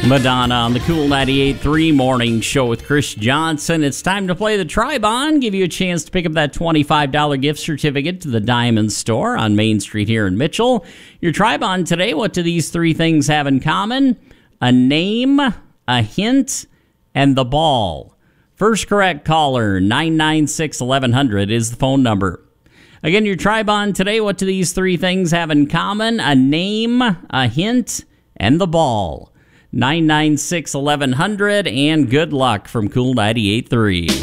Madonna on the Cool 98.3 Morning Show with Chris Johnson. It's time to play the Tri-Bond. Give you a chance to pick up that $25 gift certificate to the Diamond Store on Main Street here in Mitchell. Your Tri-Bond today, what do these three things have in common? A name, a hint, and the ball. First correct caller, 996-1100 is the phone number. Again, your Tri-Bond today, what do these three things have in common? A name, a hint, and the ball. 996-1100, and good luck from Cool 98.3.